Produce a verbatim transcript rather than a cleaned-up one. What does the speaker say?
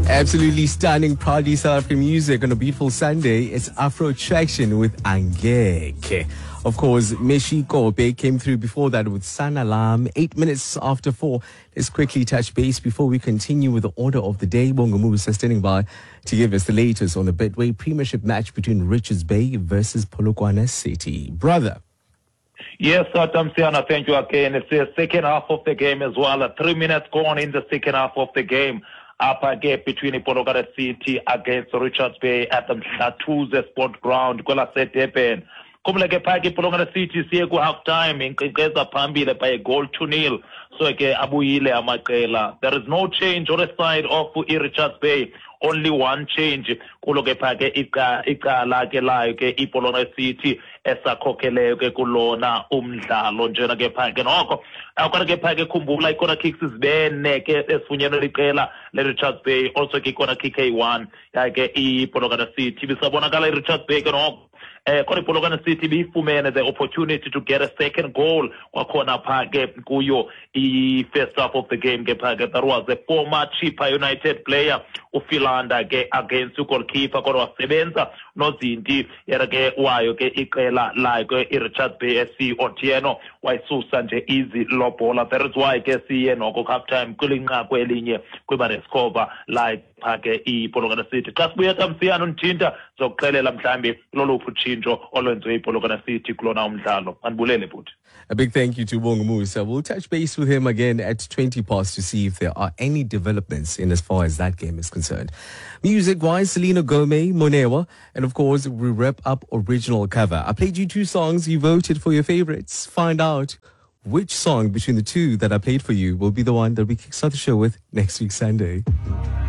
Absolutely stunning, proudly South African music on a beautiful Sunday. It's Afro Traction with Angeke. Of course, Meshi Kobe came through before that with Sanalam. Eight minutes after four. Let's quickly touch base before we continue with the order of the day. Bonga Musa standing by to give us the latest on the Betway Premiership match between Richards Bay versus Polokwane City. Brother. Yes, Tamsiana, thank you again. It's the second half of the game as well. Three minutes gone in the second half of the game. Upper gap between Polokwane City against Richards Bay at the Mhlatuze Sport Ground. Kola set happen. Kumleke phaki Polokwane City siye ku half time inkqenkqeza phambili by a goal to nil. So ke abuyile amaqela. There is no change on the side of Richards Bay. Only one change. Kuloke phake icala ke layo ke iPolokwane City esakhokeleyo ke kulona umdlalo njena ke phake noko akona ke phake khumbula ikona kicks izibene ke esifunyenwe liqela le Richards Bay, also ke ikona kick eyi one ke iPolokwane City bisabonakala iRichards Bay ke noko eh kona iPolokwane City bifumene the opportunity to get a second goal kwakhona phake kuyo i first half of the game ke phake. There was a former Chippa United player uFilanda ke against goalkeeper kodwa wasebenza nozinti yera ke wayo ke iqela layo ke iRichards Bay S C Otieno wayisusa nje easy low ball. That is why ke siye noko half time kulinqa kwelinye kwibarescover like phake iPolokwane City. Xa sibuya Tamsiyana unthinta zokuxelela mhlambi loluphi utshintsho olwenziwe iPolokwane City kulona umdlalo. Andibulele bhuti. A big thank you to Bonga Musa. We'll touch base with him again at twenty past to see if there are any developments in as far as that game is concerned. Music-wise, Selena Gomez, Monewa, and of course, we wrap up original cover. I played you two songs. You voted for your favorites. Find out which song between the two that I played for you will be the one that we kickstart the show with next week Sunday.